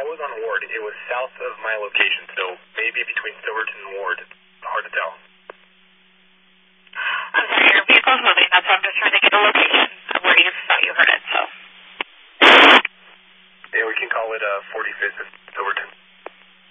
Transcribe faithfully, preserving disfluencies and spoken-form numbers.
was on Ward. It was south of my location, so maybe between Silverton and Ward. Hard to tell. I'm sorry, your vehicle's moving. That's why I'm just trying to get a location of where you thought you heard it, so. Yeah, we can call it uh, forty-fifth.